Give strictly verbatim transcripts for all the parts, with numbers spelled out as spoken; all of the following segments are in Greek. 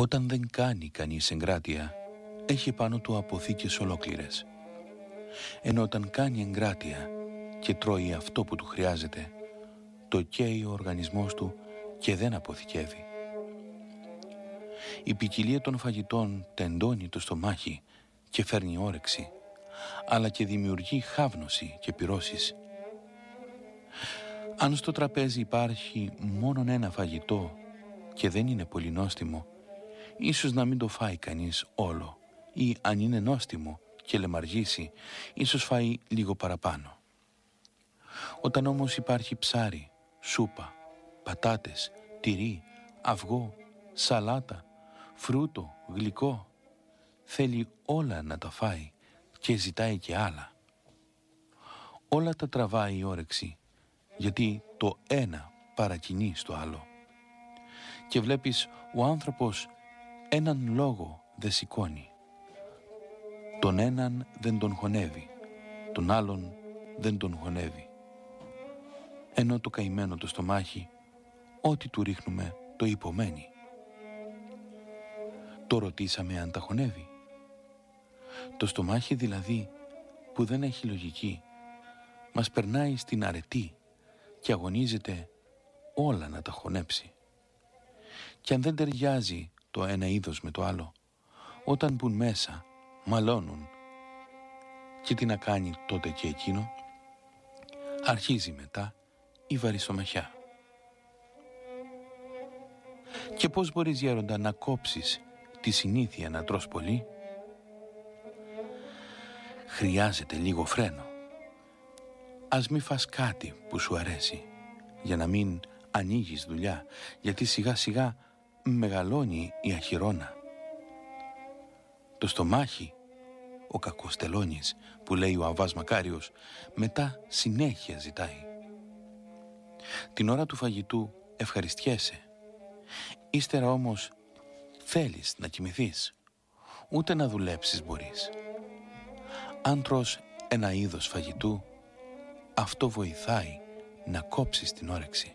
Όταν δεν κάνει κανείς εγκράτεια, έχει πάνω του αποθήκες ολόκληρες. Ενώ όταν κάνει εγκράτεια και τρώει αυτό που του χρειάζεται, το καίει ο οργανισμός του και δεν αποθηκεύει. Η ποικιλία των φαγητών τεντώνει το στομάχι και φέρνει όρεξη, αλλά και δημιουργεί χάβνωση και πυρώσεις. Αν στο τραπέζι υπάρχει μόνον ένα φαγητό και δεν είναι πολύ νόστιμο, ίσως να μην το φάει κανείς όλο, ή αν είναι νόστιμο και λεμαργήσει, ίσως φάει λίγο παραπάνω. Όταν όμως υπάρχει ψάρι, σούπα, πατάτες, τυρί, αυγό, σαλάτα, φρούτο, γλυκό, θέλει όλα να τα φάει και ζητάει και άλλα. Όλα τα τραβάει η όρεξη, γιατί το ένα παρακινεί στο άλλο. Και βλέπεις ο άνθρωπος έναν λόγο δεν σηκώνει. Τον έναν δεν τον χωνεύει, τον άλλον δεν τον χωνεύει. Ενώ το καημένο το στομάχι, ό,τι του ρίχνουμε το υπομένει. Το ρωτήσαμε αν τα χωνεύει. Το στομάχι δηλαδή που δεν έχει λογική μας περνάει στην αρετή και αγωνίζεται όλα να τα χωνέψει. Και αν δεν ταιριάζει το ένα είδος με το άλλο, όταν μπουν μέσα μαλώνουν. Και τι να κάνει τότε και εκείνο? Αρχίζει μετά η βαριστομαχιά. Και πώς μπορείς, γέροντα, να κόψεις τη συνήθεια να τρως πολύ? Χρειάζεται λίγο φρένο. Ας μη φας κάτι που σου αρέσει, για να μην ανοίγεις δουλειά, γιατί σιγά σιγά μεγαλώνει η αχυρώνα. Το στομάχι, ο κακός τελώνης, που λέει ο Αββάς Μακάριος, μετά συνέχεια ζητάει. Την ώρα του φαγητού ευχαριστιέσαι. Ύστερα όμως θέλεις να κοιμηθείς. Ούτε να δουλέψεις μπορείς. Αν τρως ένα είδος φαγητού, αυτό βοηθάει να κόψεις την όρεξη.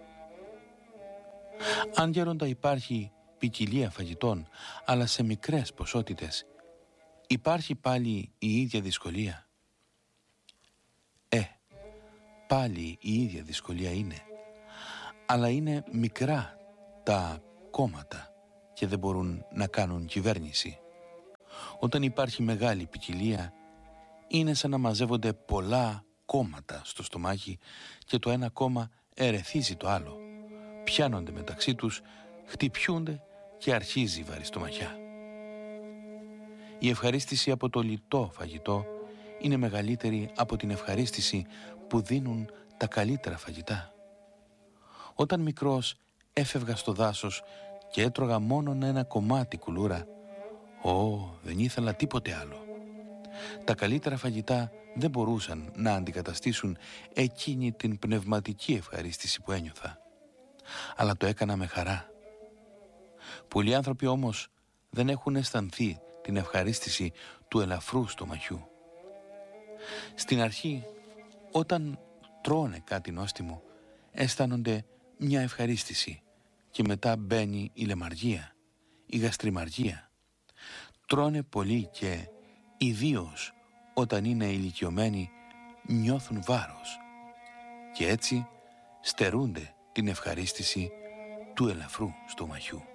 Αν, γέροντα, υπάρχει ποικιλία φαγητών, αλλά σε μικρές ποσότητες, υπάρχει πάλι η ίδια δυσκολία? Ε, πάλι η ίδια δυσκολία είναι, αλλά είναι μικρά τα κόμματα και δεν μπορούν να κάνουν κυβέρνηση. Όταν υπάρχει μεγάλη ποικιλία, είναι σαν να μαζεύονται πολλά κόμματα στο στομάχι και το ένα κόμμα ερεθίζει το άλλο. Πιάνονται μεταξύ τους, χτυπιούνται και αρχίζει η βαριστομαχιά. Η ευχαρίστηση από το λιτό φαγητό είναι μεγαλύτερη από την ευχαρίστηση που δίνουν τα καλύτερα φαγητά. Όταν μικρός έφευγα στο δάσος και έτρωγα μόνον ένα κομμάτι κουλούρα, Ω, δεν ήθελα τίποτε άλλο. Τα καλύτερα φαγητά δεν μπορούσαν να αντικαταστήσουν εκείνη την πνευματική ευχαρίστηση που ένιωθα. Αλλά το έκανα με χαρά. Πολλοί άνθρωποι όμως δεν έχουν αισθανθεί την ευχαρίστηση του ελαφρού στομαχιού. Στην αρχή, όταν τρώνε κάτι νόστιμο, αισθάνονται μια ευχαρίστηση και μετά μπαίνει η λεμαργία, η γαστριμαργία. Τρώνε πολύ και ιδίως όταν είναι ηλικιωμένοι νιώθουν βάρος και έτσι στερούνται την ευχαρίστηση του ελαφρού στομαχιού.